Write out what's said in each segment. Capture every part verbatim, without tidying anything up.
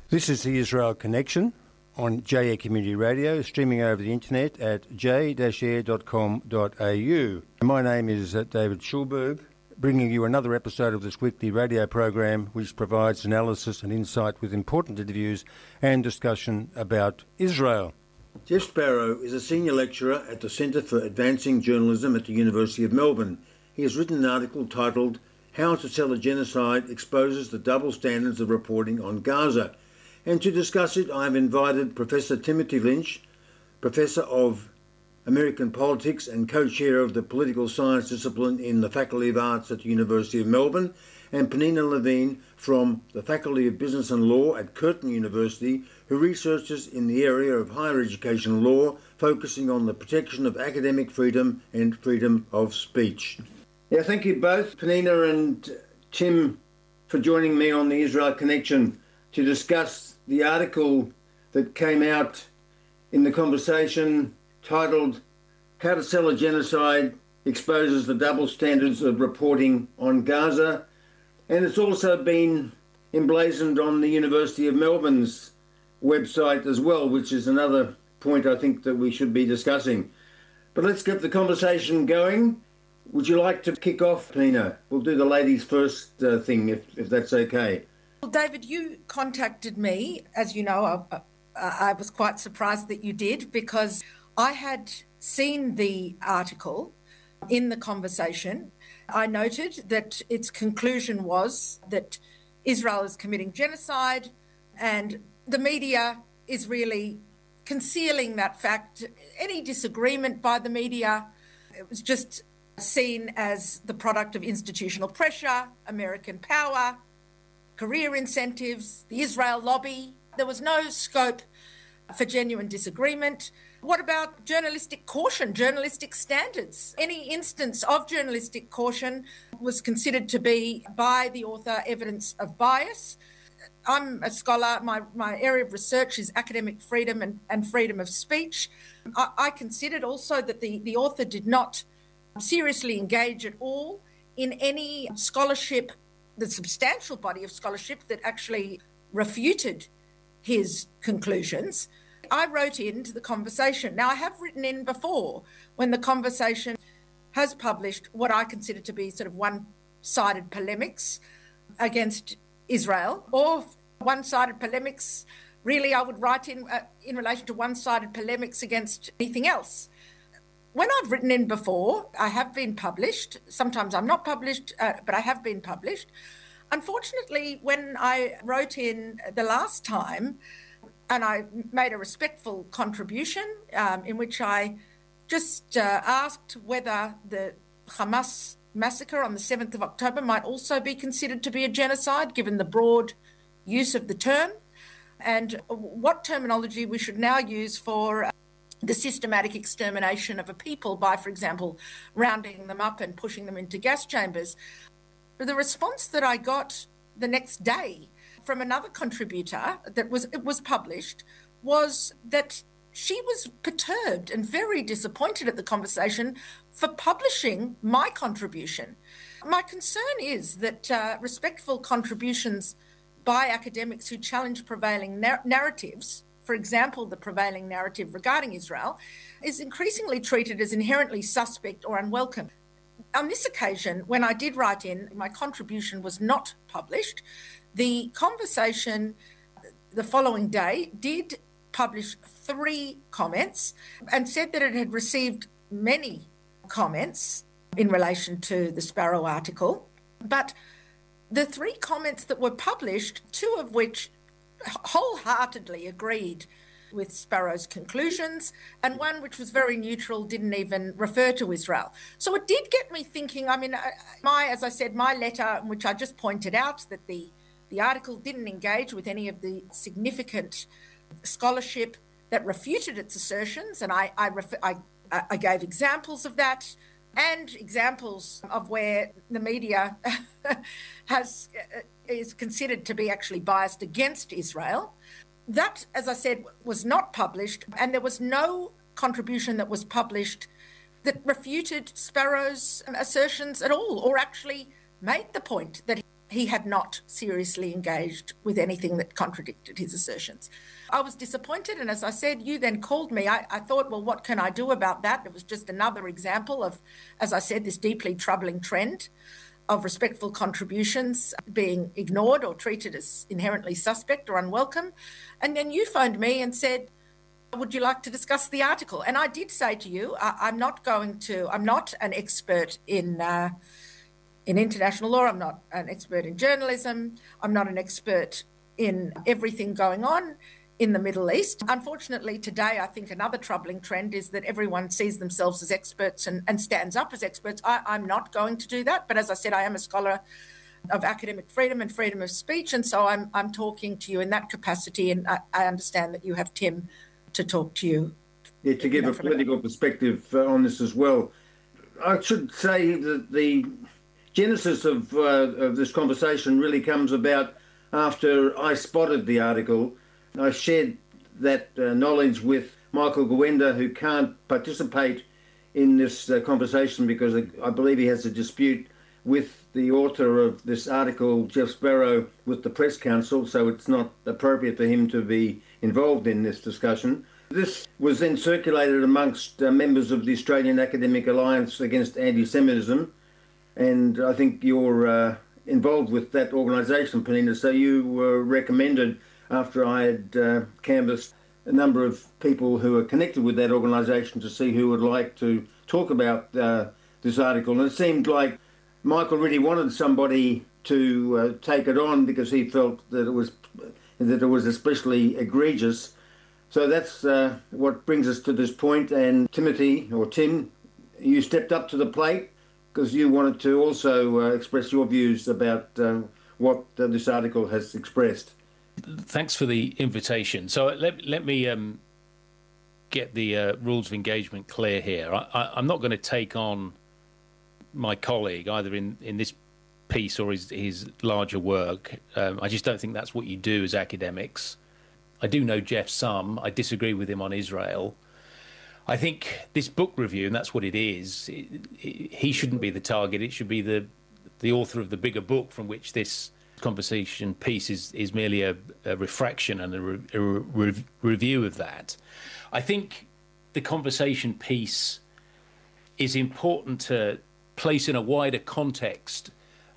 This is the Israel Connection on J A I R Community Radio, streaming over the internet at j dash air dot com dot a u. My name is uh, David Schulberg, bringing you another episode of this weekly radio program which provides analysis and insight with important interviews and discussion about Israel. Jeff Sparrow is a senior lecturer at the Centre for Advancing Journalism at the University of Melbourne. He has written an article titled How to Sell a Genocide Exposes the Double Standards of Reporting on Gaza. And to discuss it, I have invited Professor Timothy Lynch, Professor of American Politics and co-chair of the Political Science discipline in the Faculty of Arts at the University of Melbourne, and Pnina Levine from the Faculty of Business and Law at Curtin University, who researches in the area of higher education law, focusing on the protection of academic freedom and freedom of speech. Yeah, thank you both, Pnina and Tim, for joining me on the Israel Connection to discuss the article that came out in the conversation titled How to Sell a Genocide Exposes the Double Standards of Reporting on Gaza. And it's also been emblazoned on the University of Melbourne's website as well, which is another point I think that we should be discussing. But let's get the conversation going. Would you like to kick off, Pnina? We'll do the ladies first uh, thing, if, if that's okay. Well, David, you contacted me. As you know, I, I was quite surprised that you did, because I had seen the article in the conversation. I noted that its conclusion was that Israel is committing genocide, and the media is really concealing that fact. Any disagreement by the media, it was just seen as the product of institutional pressure, American power, career incentives, the Israel lobby. There was no scope for genuine disagreement. What about journalistic caution, journalistic standards? Any instance of journalistic caution was considered to be, by the author, evidence of bias. I'm a scholar. My, my area of research is academic freedom and, and freedom of speech. I, I considered also that the, the author did not seriously engage at all in any scholarship, the substantial body of scholarship that actually refuted his conclusions. I wrote into the conversation. Now, I have written in before when the conversation has published what I consider to be sort of one-sided polemics against Israel, or one-sided polemics, really I would write in uh, in relation to one-sided polemics against anything else. When I've written in before, I have been published. Sometimes I'm not published, uh, but I have been published. Unfortunately, when I wrote in the last time, and I made a respectful contribution um, in which I just uh, asked whether the Hamas massacre on the seventh of October might also be considered to be a genocide, given the broad use of the term, and what terminology we should now use for uh, the systematic extermination of a people by, for example, rounding them up and pushing them into gas chambers. The response that I got the next day from another contributor that was it was published was that she was perturbed and very disappointed at the conversation for publishing my contribution. My concern is that uh, respectful contributions by academics who challenge prevailing nar- narratives, for example, the prevailing narrative regarding Israel, is increasingly treated as inherently suspect or unwelcome. On this occasion, when I did write in, my contribution was not published. The conversation the following day did publish three comments and said that it had received many comments in relation to the Sparrow article. But the three comments that were published, two of which wholeheartedly agreed with Sparrow's conclusions, and one which was very neutral, didn't even refer to Israel. So it did get me thinking. I mean, my, as I said, my letter, in which I just pointed out that the, the article didn't engage with any of the significant scholarship that refuted its assertions, and I, I, refer, I, I gave examples of that, and examples of where the media has is considered to be actually biased against Israel. That, as I said, was not published, and there was no contribution that was published that refuted Sparrow's assertions at all, or actually made the point that he had not seriously engaged with anything that contradicted his assertions. I was disappointed, and as I said, you then called me. I, I thought, well, what can I do about that? It was just another example of, as I said, this deeply troubling trend of respectful contributions being ignored or treated as inherently suspect or unwelcome. And then you phoned me and said, would you like to discuss the article? And I did say to you, I, I'm not going to, I'm not an expert in uh, in international law. I'm not an expert in journalism. I'm not an expert in everything going on in the Middle East. Unfortunately, today, I think another troubling trend is that everyone sees themselves as experts and, and stands up as experts. I, I'm not going to do that. But as I said, I am a scholar of academic freedom and freedom of speech. And so I'm, I'm talking to you in that capacity. And I, I understand that you have Tim to talk to you. Yeah, to give a political perspective uh, on this as well. I should say that the genesis of, uh, of this conversation really comes about after I spotted the article. I shared that uh, knowledge with Michael Gawenda, who can't participate in this uh, conversation because I believe he has a dispute with the author of this article, Jeff Sparrow, with the Press Council, so it's not appropriate for him to be involved in this discussion. This was then circulated amongst uh, members of the Australian Academic Alliance Against Anti-Semitism, and I think you're uh, involved with that organisation, Penina, so you were recommended after I had uh, canvassed a number of people who are connected with that organisation to see who would like to talk about uh, this article. And it seemed like Michael really wanted somebody to uh, take it on because he felt that it was that it was especially egregious. So that's uh, what brings us to this point. And Timothy, or Tim, you stepped up to the plate because you wanted to also uh, express your views about uh, what uh, this article has expressed. Thanks for the invitation. So let, let me um, get the uh, rules of engagement clear here. I, I, I'm not going to take on my colleague, either in, in this piece or his, his larger work. Um, I just don't think that's what you do as academics. I do know Jeff some. I disagree with him on Israel. I think this book review, and that's what it is, it, it, he shouldn't be the target. It should be the, the author of the bigger book from which this conversation piece is, is merely a, a refraction and a, re, a re, review of that. I think the conversation piece is important to place in a wider context,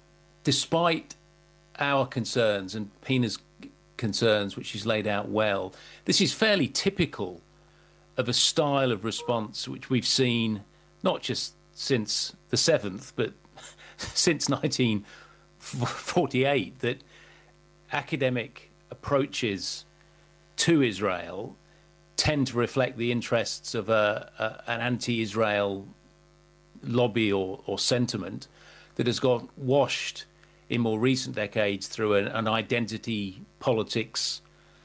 despite our concerns and Pina's concerns, which she's laid out well. This is fairly typical of a style of response which we've seen not just since the seventh, but since nineteen forty-eight, that academic approaches to Israel tend to reflect the interests of a, a, an anti-Israel lobby or, or sentiment that has got washed in more recent decades through an, an identity politics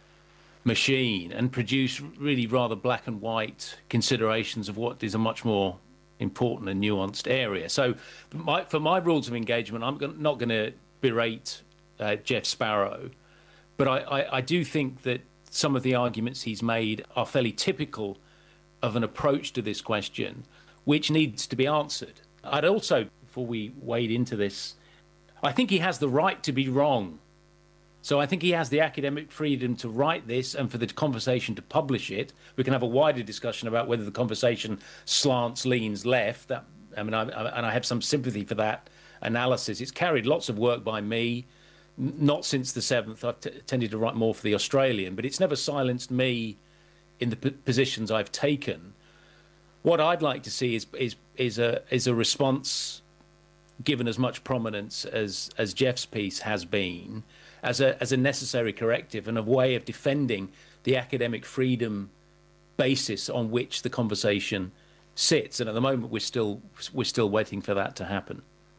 machine and produce really rather black and white considerations of what is a much more important and nuanced area. So my, for my rules of engagement, I'm not going to berate uh, Jeff Sparrow, but I, I, I do think that some of the arguments he's made are fairly typical of an approach to this question, which needs to be answered. I'd also, before we wade into this, I think he has the right to be wrong. So I think he has the academic freedom to write this and for the conversation to publish it. We can have a wider discussion about whether the conversation slants, leans left. That, I mean, I, I, and I have some sympathy for that analysis. It's carried lots of work by me, not since the seventh. I've t tended to write more for the Australian, but it's never silenced me in the p positions I've taken. What I'd like to see is is is a is a response given as much prominence as as Jeff's piece has been, as a as a necessary corrective and a way of defending the academic freedom basis on which the conversation sits. And at the moment, we're still we're still waiting for that to happen.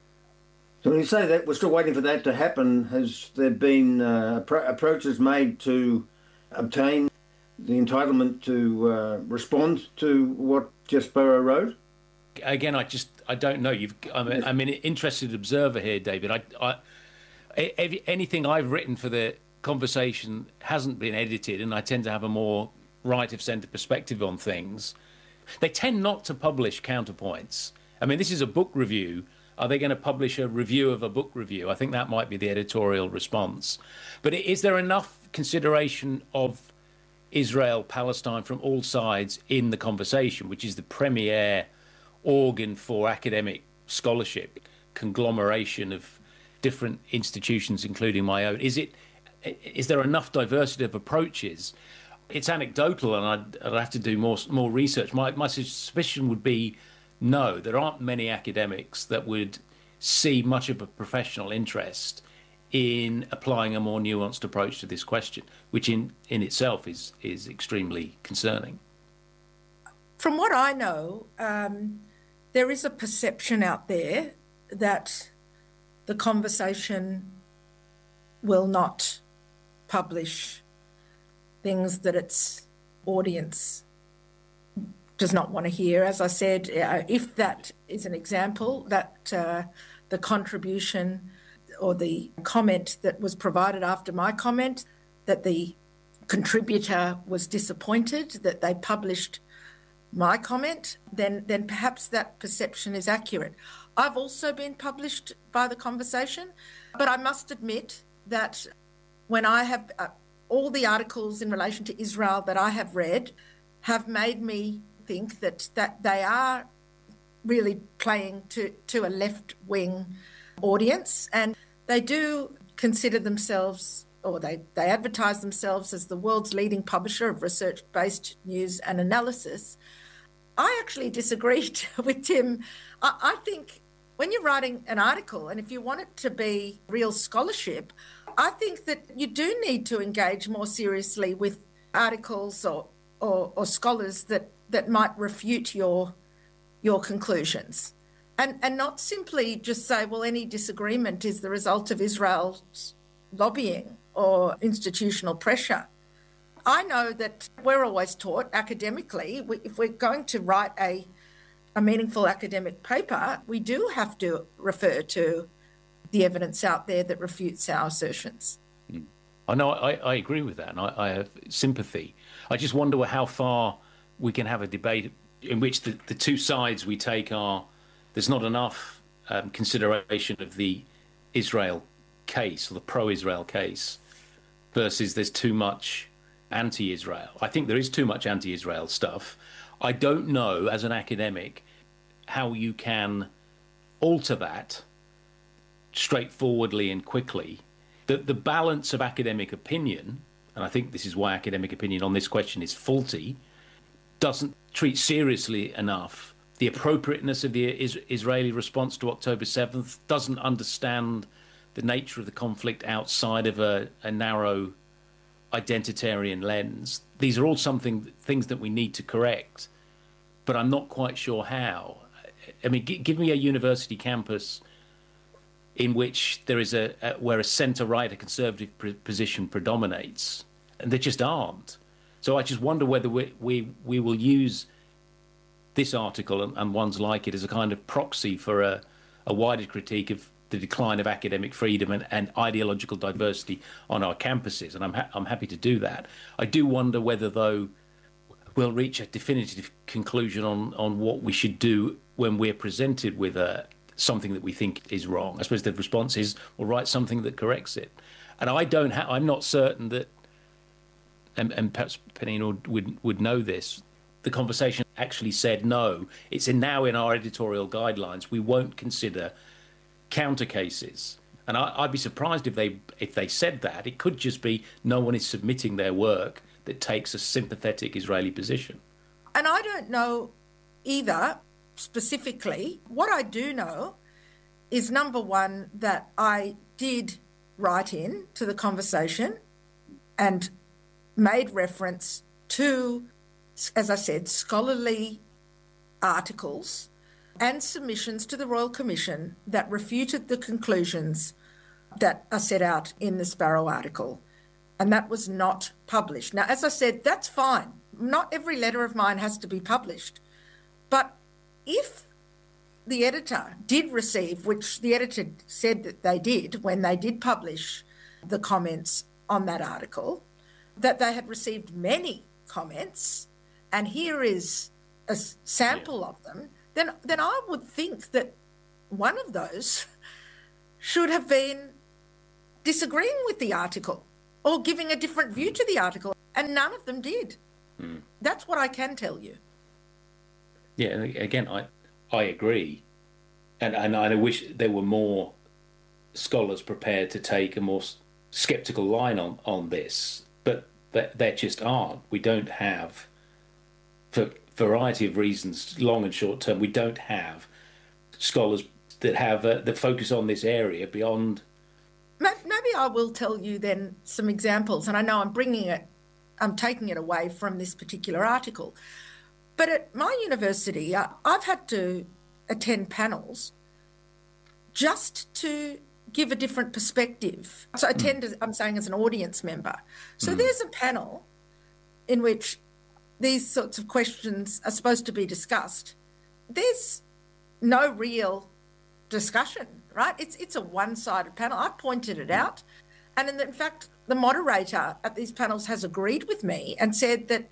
So when you say that we're still waiting for that to happen, has there been uh, appro approaches made to obtain the entitlement to uh, respond to what Jeff Sparrow wrote? Again, I just I don't know. You've I'm, a, I'm an interested observer here, David. I, I every, anything I've written for the conversation hasn't been edited, and I tend to have a more right of centre perspective on things. They tend not to publish counterpoints. I mean, this is a book review. Are they going to publish a review of a book review? I think that might be the editorial response. But is there enough consideration of Israel, Palestine from all sides in the conversation, which is the premier organ for academic scholarship, conglomeration of different institutions, including my own? Is it, is there enough diversity of approaches? It's anecdotal, and I'd, I'd have to do more more research. My my suspicion would be no, there aren't many academics that would see much of a professional interest in applying a more nuanced approach to this question, which in, in itself is is extremely concerning. From what I know, um, there is a perception out there that the conversation will not publish things that its audience does not want to hear. As I said, uh, if that is an example, that uh, the contribution or the comment that was provided after my comment, that the contributor was disappointed that they published my comment, then then perhaps that perception is accurate. I've also been published by the conversation, but I must admit that when I have uh, all the articles in relation to Israel that I have read have made me think that that they are really playing to, to a left-wing audience, and they do consider themselves, or they, they advertise themselves as the world's leading publisher of research-based news and analysis. I actually disagreed with Tim. I, I think when you're writing an article, and if you want it to be real scholarship, I think that you do need to engage more seriously with articles or or, or scholars that, that might refute your your conclusions. And and not simply just say, well, any disagreement is the result of Israel's lobbying or institutional pressure. I know that we're always taught academically, we, if we're going to write a, a meaningful academic paper, we do have to refer to the evidence out there that refutes our assertions. Mm. I know, I, I agree with that, and I, I have sympathy. I just wonder how far we can have a debate in which the, the two sides we take are, there's not enough um, consideration of the Israel case or the pro-Israel case versus there's too much anti-Israel. I think there is too much anti-Israel stuff. I don't know, as an academic, how you can alter that straightforwardly and quickly. The, the balance of academic opinion, and I think this is why academic opinion on this question is faulty, doesn't treat seriously enough the appropriateness of the is- Israeli response to October seventh, doesn't understand the nature of the conflict outside of a, a narrow identitarian lens. These are all something things that we need to correct, but I'm not quite sure how. I mean, g- give me a university campus in which there is a, a where a centre-right, a conservative pr- position predominates, and there just aren't. So I just wonder whether we we, we will use this article and, and ones like it as a kind of proxy for a, a wider critique of the decline of academic freedom and, and ideological diversity on our campuses, and I'm ha- I'm happy to do that. I do wonder whether, though, we'll reach a definitive conclusion on, on what we should do when we're presented with a, something that we think is wrong. I suppose the response is, we'll write something that corrects it. And I don't ha- I'm not certain that, and, and perhaps Peninnah would, would, would know this, the conversation actually said, no, it's in now in our editorial guidelines, we won't consider counter cases. And I, I'd be surprised if they if they said that. It could just be no one is submitting their work that takes a sympathetic Israeli position. And I don't know either specifically. What I do know is, number one, that I did write in to the conversation and made reference to, as I said, scholarly articles and submissions to the Royal Commission that refuted the conclusions that are set out in the Sparrow article. And that was not published. Now, as I said, that's fine. Not every letter of mine has to be published. But if the editor did receive, which the editor said that they did when they did publish the comments on that article, that they had received many comments, and here is a sample yeah. of them, then then I would think that one of those should have been disagreeing with the article or giving a different view to the article, and none of them did. Mm. That's what I can tell you. Yeah, again, I I agree, and and I wish there were more scholars prepared to take a more sceptical line on on this, but there, there just aren't. We don't have, for a variety of reasons, long and short term, we don't have scholars that have uh, that focus on this area beyond. Maybe I will tell you then some examples, and I know I'm bringing it, I'm taking it away from this particular article. But at my university, uh, I've had to attend panels just to give a different perspective. So attend, mm. I'm saying as an audience member. So mm. there's a panel in which these sorts of questions are supposed to be discussed. There's no real discussion, right? It's it's a one-sided panel. I've pointed it out. And in, the, in fact, the moderator at these panels has agreed with me and said that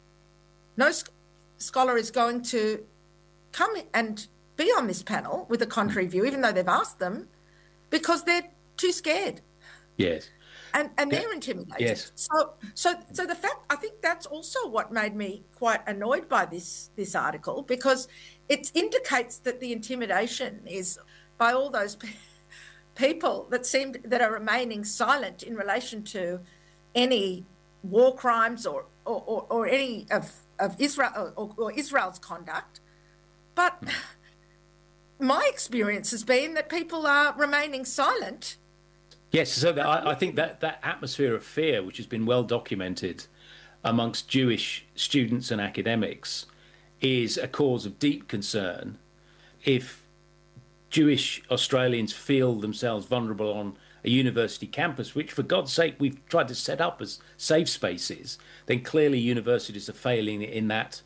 no sc- scholar is going to come and be on this panel with a contrary view, even though they've asked them, because they're too scared. Yes. And and yeah. they're intimidated. Yes. So so so the fact, I think that's also what made me quite annoyed by this this article, because it indicates that the intimidation is by all those pe- people that seem that are remaining silent in relation to any war crimes or or, or, or any of of Israel or, or Israel's conduct. But mm. my experience has been that people are remaining silent. Yes, so that, I, I think that that atmosphere of fear, which has been well documented amongst Jewish students and academics, is a cause of deep concern. If Jewish Australians feel themselves vulnerable on a university campus, which for God's sake we've tried to set up as safe spaces, then clearly universities are failing in that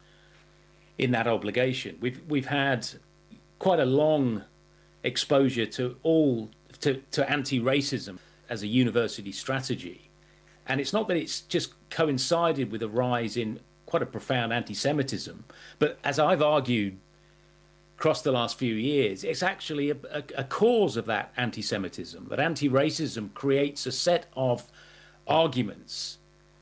in that obligation. We've we've had quite a long exposure to all to, to anti-racism as a university strategy. And it's not that it's just coincided with a rise in quite a profound anti-Semitism, but as I've argued across the last few years, it's actually a, a, a cause of that anti-Semitism, that anti-racism creates a set of arguments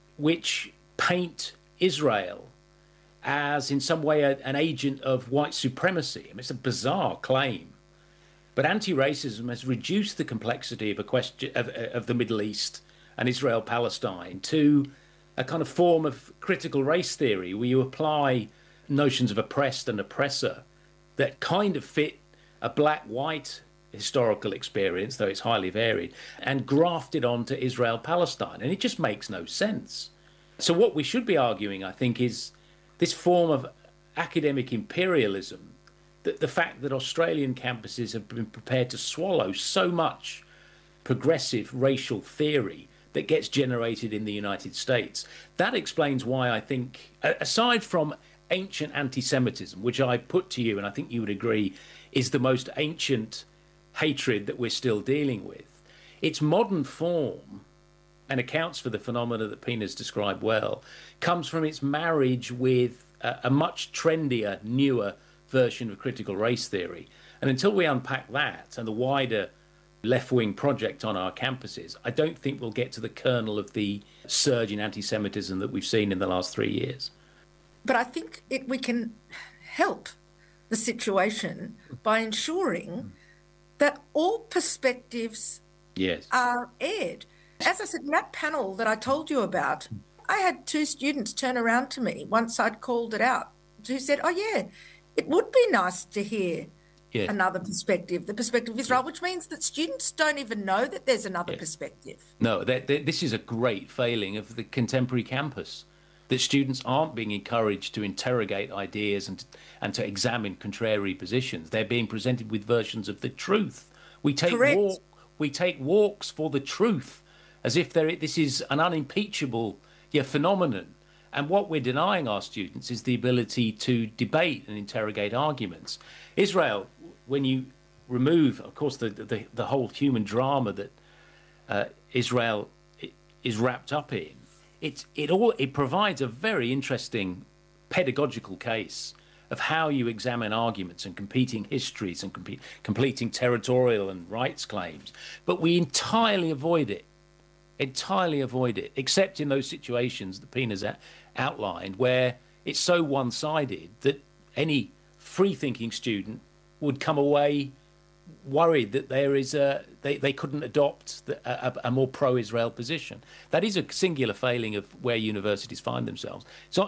which paint Israel as in some way a, an agent of white supremacy. I mean, it's a bizarre claim. But anti-racism has reduced the complexity of a question of, of the Middle East and Israel-Palestine to a kind of form of critical race theory where you apply notions of oppressed and oppressor that kind of fit a black-white historical experience, though it's highly varied, and graft it onto Israel-Palestine. And it just makes no sense. So what we should be arguing, I think, is this form of academic imperialism, that the fact that Australian campuses have been prepared to swallow so much progressive racial theory that gets generated in the United States. That explains why I think, aside from ancient anti-Semitism, which I put to you, and I think you would agree, is the most ancient hatred that we're still dealing with, its modern form, and accounts for the phenomena that Pina's described well, comes from its marriage with a, a much trendier, newer version of critical race theory. And until we unpack that and the wider left-wing project on our campuses, I don't think we'll get to the kernel of the surge in anti-Semitism that we've seen in the last three years. But I think it, we can help the situation by ensuring that all perspectives yes. are aired. As I said, in that panel that I told you about, I had two students turn around to me once I'd called it out, who said, oh, yeah, it would be nice to hear yeah. another perspective, the perspective of Israel, yeah. which means that students don't even know that there's another yeah. perspective. No, they're, they're, this is a great failing of the contemporary campus, that students aren't being encouraged to interrogate ideas and, and to examine contrary positions. They're being presented with versions of the truth. We take, walk, we take walks for the truth as if this is an unimpeachable yeah, phenomenon. And what we're denying our students is the ability to debate and interrogate arguments. Israel, when you remove, of course, the the, the whole human drama that uh, Israel is wrapped up in, it it all it provides a very interesting pedagogical case of how you examine arguments and competing histories and compe- completing territorial and rights claims. But we entirely avoid it, entirely avoid it, except in those situations that Pina's a- outlined, where it's so one-sided that any free-thinking student would come away worried that there is a they, they couldn't adopt the, a, a more pro-Israel position. That is a singular failing of where universities find themselves. So